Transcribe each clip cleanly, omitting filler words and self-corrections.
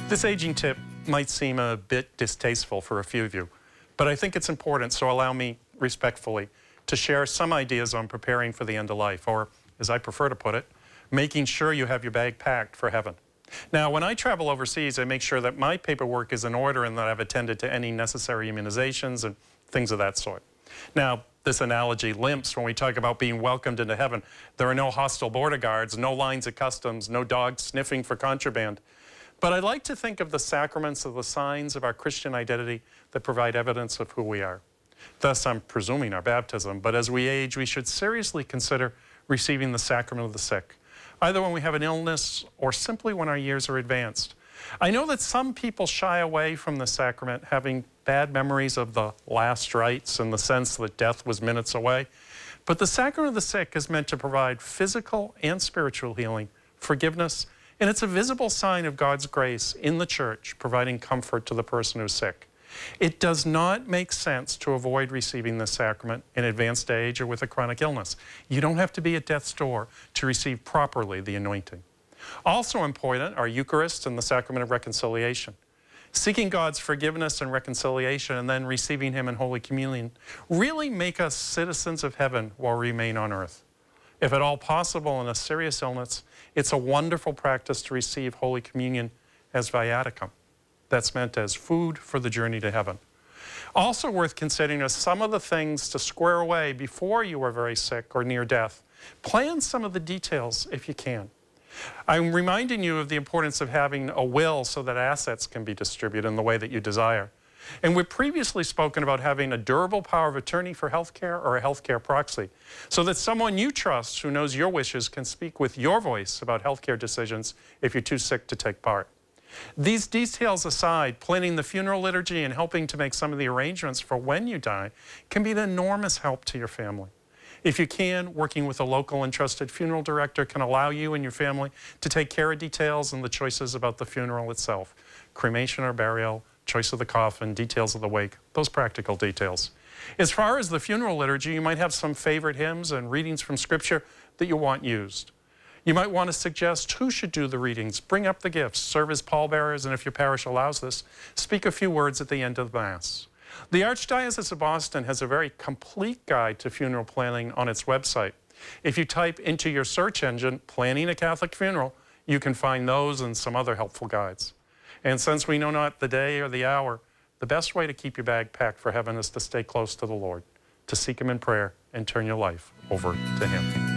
This aging tip might seem a bit distasteful for a few of you, but I think it's important, so allow me respectfully to share some ideas on preparing for the end of life, or as I prefer to put it, making sure you have your bag packed for heaven. Now, when I travel overseas, I make sure that my paperwork is in order and that I've attended to any necessary immunizations and things of that sort. Now, this analogy limps when we talk about being welcomed into heaven. There are no hostile border guards, no lines at customs, no dogs sniffing for contraband. But I like to think of the sacraments as the signs of our Christian identity that provide evidence of who we are. Thus, I'm presuming our baptism, but as we age, we should seriously consider receiving the sacrament of the sick, either when we have an illness or simply when our years are advanced. I know that some people shy away from the sacrament, having bad memories of the last rites and the sense that death was minutes away. But the sacrament of the sick is meant to provide physical and spiritual healing, forgiveness, and it's a visible sign of God's grace in the church, providing comfort to the person who's sick. It does not make sense to avoid receiving this sacrament in advanced age or with a chronic illness. You don't have to be at death's door to receive properly the anointing. Also important are Eucharist and the sacrament of reconciliation. Seeking God's forgiveness and reconciliation and then receiving Him in Holy Communion really make us citizens of heaven while we remain on earth. If at all possible in a serious illness, it's a wonderful practice to receive Holy Communion as viaticum. That's meant as food for the journey to heaven. Also worth considering are some of the things to square away before you are very sick or near death. Plan some of the details if you can. I'm reminding you of the importance of having a will so that assets can be distributed in the way that you desire. And we've previously spoken about having a durable power of attorney for healthcare or a healthcare proxy, so that someone you trust who knows your wishes can speak with your voice about healthcare decisions if you're too sick to take part. These details aside, planning the funeral liturgy and helping to make some of the arrangements for when you die can be an enormous help to your family. If you can, working with a local and trusted funeral director can allow you and your family to take care of details and the choices about the funeral itself, cremation or burial, choice of the coffin, details of the wake, those practical details. As far as the funeral liturgy, you might have some favorite hymns and readings from Scripture that you want used. You might want to suggest who should do the readings, bring up the gifts, serve as pallbearers, and if your parish allows this, speak a few words at the end of the Mass. The Archdiocese of Boston has a very complete guide to funeral planning on its website. If you type into your search engine, "Planning a Catholic Funeral," you can find those and some other helpful guides. And since we know not the day or the hour, the best way to keep your bag packed for heaven is to stay close to the Lord, to seek Him in prayer and turn your life over to Him.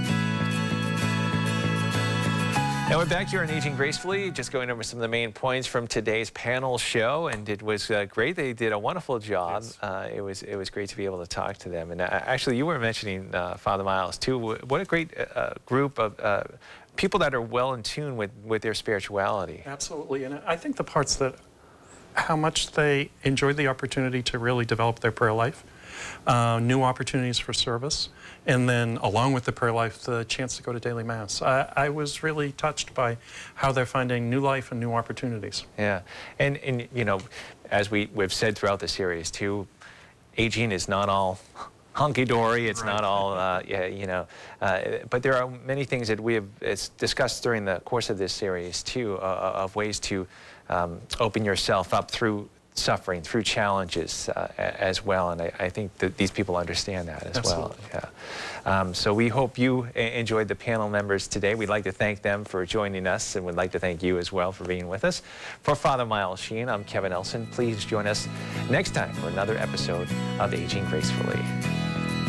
Now we're back here on Aging Gracefully, just going over some of the main points from today's panel show, and it was great. They did a wonderful job. Yes. It was great to be able to talk to them. And actually, you were mentioning Father Miles too. What a great group of people that are well in tune with their spirituality. Absolutely, and I think the parts that how much they enjoyed the opportunity to really develop their prayer life, new opportunities for service, and then along with the prayer life, the chance to go to daily Mass. I was really touched by how they're finding new life and new opportunities. Yeah, and you know, as we've said throughout the series too, aging is not all hunky-dory, it's not all, but there are many things that we have discussed during the course of this series too, of ways to open yourself up through suffering, through challenges as well, and I think that these people understand that as Absolutely. well. Yeah. So we hope you enjoyed the panel members today. We'd like to thank them for joining us, and we'd like to thank you as well for being with us. For Father Miles Sheen, I'm Kevin Elson. Please join us next time for another episode of Aging Gracefully.